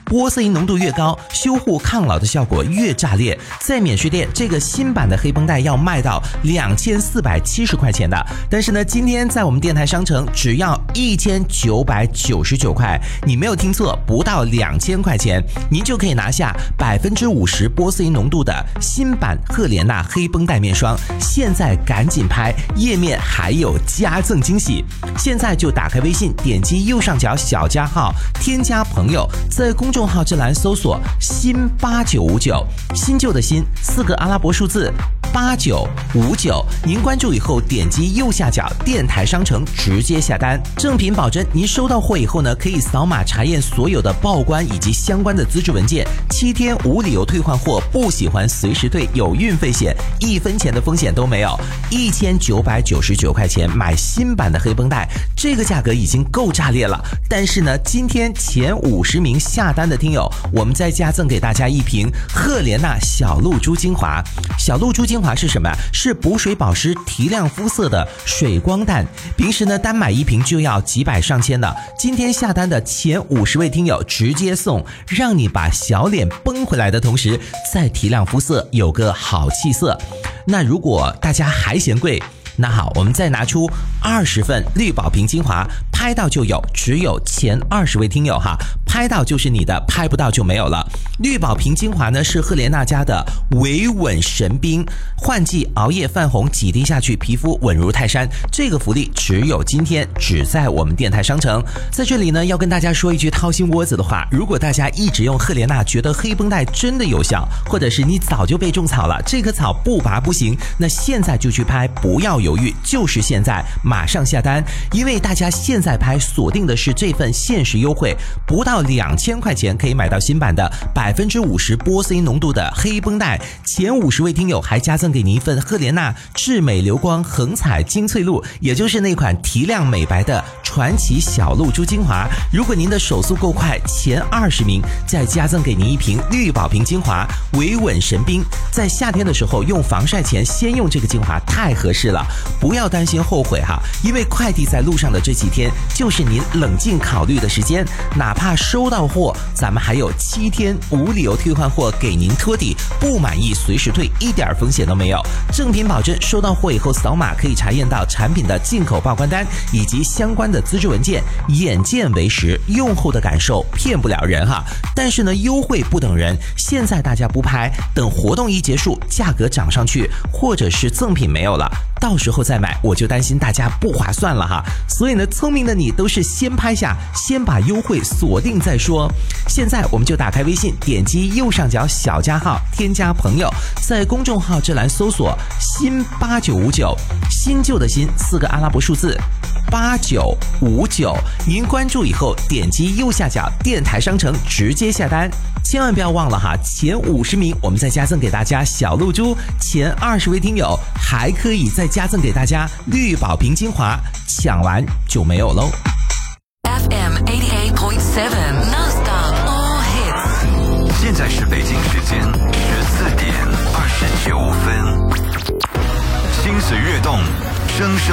玻色因浓度越高，修护抗老的效果越炸裂。在免税店，这个新版的黑绷带要卖到2470块钱的，但是呢，今天在我们电台商城只要1999块，你没有听错，不到2000块钱，您就可以拿下50%玻色因浓度的新版赫莲娜黑绷带面霜。现在赶紧拍，页面还有加赠惊喜！现在就打开微信，点击右上角小加号，添加朋友，在公众号这栏搜索新8959，新旧的新4个阿拉伯数字8959，您关注以后点击右下角电台商城直接下单，正品保真。您收到货以后呢，可以扫码查验所有的报关以及相关的资质文件，7天无理由退换货，不喜欢随时退，有运费险，1分钱的风险都没有。1999块钱买新版的黑绷带，这个价格已经够炸裂了。但是呢，今天前50名下单的听友，我们再加赠给大家一瓶赫莲娜小露珠精华。小露珠精华是什么？是补水保湿、提亮肤色的水光弹。平时呢，单买一瓶就要几百上千的。今天下单的前50位听友直接送，让你把小脸绷回来的同时，再提亮肤色，有个好气色。那如果大家还嫌贵，那好，我们再拿出20份绿宝瓶精华，拍到就有，只有前20位听友哈，拍到就是你的，拍不到就没有了。绿宝瓶精华呢是赫莲娜家的维稳神兵，换季熬夜泛红，几滴下去皮肤稳如泰山。这个福利只有今天，只在我们电台商城。在这里呢，要跟大家说一句掏心窝子的话，如果大家一直用赫莲娜，觉得黑绷带真的有效，或者是你早就被种草了，这棵草不拔不行，那现在就去拍，不要犹豫，就是现在马上下单，因为大家现在拍锁定的是这份限时优惠，不到2000块钱可以买到新版的50%玻色因浓度的黑绷带。前50位听友还加赠给您一份赫莲娜至美流光横彩精粹露，也就是那款提亮美白的传奇小露珠精华。如果您的手速够快，前20名再加赠给您一瓶绿宝瓶精华维稳神兵。在夏天的时候用防晒前先用这个精华太合适了，不要担心后悔哈，因为快递在路上的这几天就是您冷静考虑的时间，哪怕收到货，咱们还有7天无理由退换货给您托底，不满意随时退，一点风险都没有。正品保证，收到货以后扫码可以查验到产品的进口报关单以及相关的资质文件，眼见为实，用后的感受骗不了人哈。但是呢，优惠不等人，现在大家不拍，等活动一结束，价格涨上去，或者是赠品没有了，到时候再买，我就担心大家不划算了哈。所以呢，聪明的你都是先拍下，先把优惠锁定再说。现在我们就打开微信，点击右上角小加号，添加朋友，在公众号这栏搜索新8959，新旧的新4个阿拉伯数字8959，您关注以后点击右下角电台商城直接下单。千万不要忘了哈，前50名我们再加赠给大家小露珠，前20位听友还可以再加赠给大家绿宝瓶精华，抢完就没有喽。 FM 88.7 Non-stop all hits。 现在是北京时间14点29分，心随跃动，声声。